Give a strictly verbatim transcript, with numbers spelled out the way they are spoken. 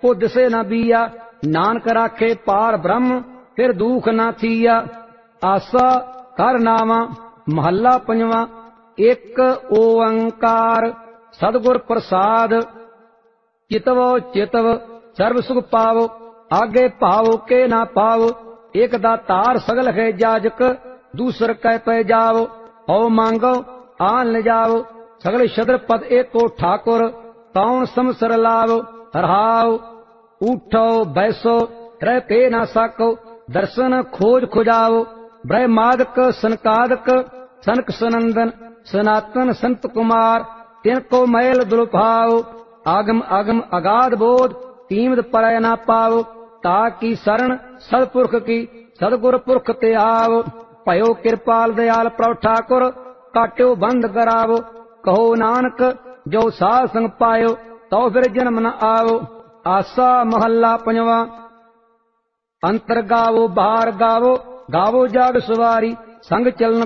को दिसे न बीया। नानक राखे पार ब्रह्म फिर दुख न थीया। आसा कर नावा महला पंजवा। एक ओंकार सतगुर प्रसाद। चितवो चितव सर्व सुख पावो। आगे भावो के ना पावो। एक दातार सगल है जाजक। दूसर कह पे जाओ। औ मांगो आन ले जाओ। सगल शद्र पद एको ठाकुर। कौन समसर लाओ। रहाओ उठो बैसो रह पे ना साको। दर्शन खोज खुजाओ। ब्रह्मादक सनकादक सनक सनंदन सनातन संत कुमार। तिनको मैल दुलभाओ। आगम आगम अगाध बोध तीमद परय ना पाओ। ताकी शरण सदपुरख की सदगुर पुरख ते आओ। भयो कृपाल दयाल प्रभु ठाकुर काट्यो बंद करावो। कहो नानक जो साध संग पायो तो फिर जन्म न आओ। आसा महला पंजवा। अंतर गावो बाहर गावो गावो जाग सवारी। संग चलन